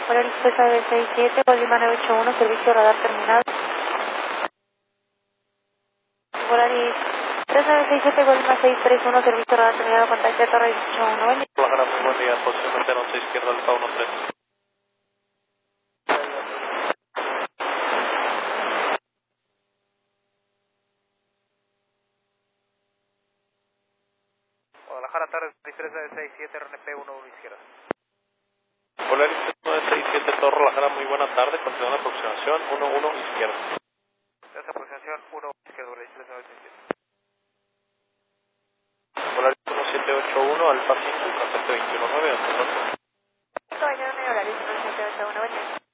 Polaris 3967, Colima 981, servicio radar terminado. Polaris 3967, Colima 631, servicio radar terminado, contacto de Torre 181. Guadalajara, muy buen día, aproximadamente 11 izquierda, Alfa 13. Guadalajara, tarde 3967, RNP 11 izquierda. Polaris 3967, Torre Guadalajara, muy buena tarde, continuando la aproximación, 11 izquierda. Esa aproximación 1 izquierda, Polaris 3967. Polaris 1781, Alfa 5, contacto 219, hasta pronto. Horario 1781,